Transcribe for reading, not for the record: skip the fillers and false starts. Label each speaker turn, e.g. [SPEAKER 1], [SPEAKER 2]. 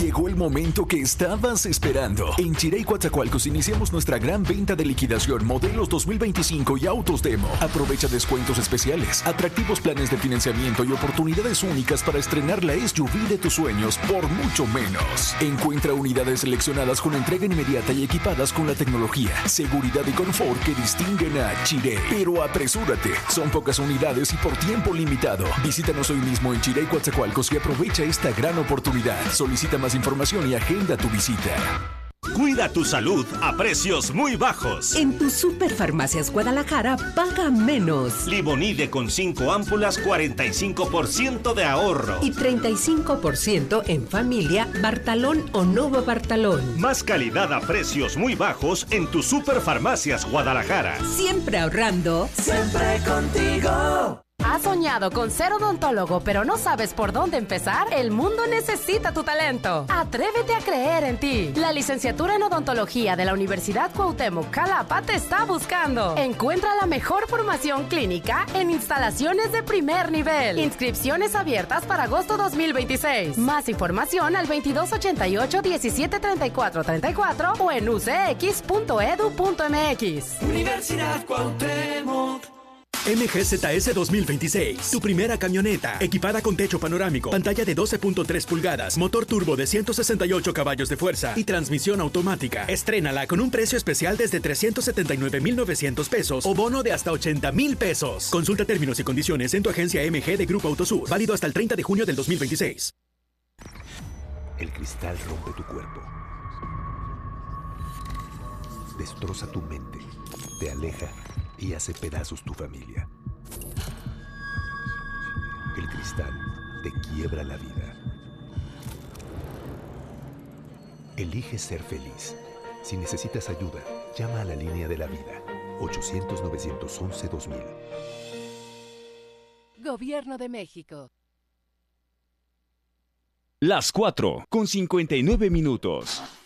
[SPEAKER 1] Llegó el momento que estabas esperando. En Chirey Coatzacoalcos iniciamos nuestra gran venta de liquidación modelos 2025 y autos demo. Aprovecha descuentos especiales, atractivos planes de financiamiento y oportunidades únicas para estrenar la SUV de tus sueños por mucho menos. Encuentra unidades seleccionadas con entrega inmediata y equipadas con la tecnología, seguridad y confort que distinguen a Chirey. Pero apresúrate, son pocas unidades y por tiempo limitado. Visítanos hoy mismo en Chirey Coatzacoalcos y aprovecha esta gran oportunidad. Solicita más información y agenda tu visita.
[SPEAKER 2] Cuida tu salud a precios muy bajos.
[SPEAKER 3] En tu Superfarmacias Guadalajara, paga menos.
[SPEAKER 2] Limonide con 5 ámpulas, 45% de ahorro.
[SPEAKER 3] Y 35% en familia, Bartalón o Novo Bartalón.
[SPEAKER 2] Más calidad a precios muy bajos en tu Superfarmacias Guadalajara.
[SPEAKER 3] Siempre ahorrando.
[SPEAKER 4] Siempre contigo.
[SPEAKER 5] ¿Has soñado con ser odontólogo pero no sabes por dónde empezar? El mundo necesita tu talento. Atrévete a creer en ti. La licenciatura en odontología de la Universidad Cuauhtémoc Jalapa te está buscando. Encuentra la mejor formación clínica en instalaciones de primer nivel. Inscripciones abiertas para agosto 2026. Más información al 2288-173434 o en ucx.edu.mx.
[SPEAKER 4] Universidad Cuauhtémoc.
[SPEAKER 6] MGZS 2026, tu primera camioneta, equipada con techo panorámico, pantalla de 12.3 pulgadas, motor turbo de 168 caballos de fuerza y transmisión automática. Estrénala con un precio especial desde 379,900 pesos o bono de hasta 80,000 pesos. Consulta términos y condiciones en tu agencia MG de Grupo Autosur, válido hasta el 30 de junio del 2026.
[SPEAKER 7] El cristal rompe tu cuerpo, destroza tu mente, te aleja y hace pedazos tu familia. El cristal te quiebra la vida. Elige ser feliz. Si necesitas ayuda, llama a la línea de la vida. 800-911-2000.
[SPEAKER 5] Gobierno de México.
[SPEAKER 8] Las 4:59.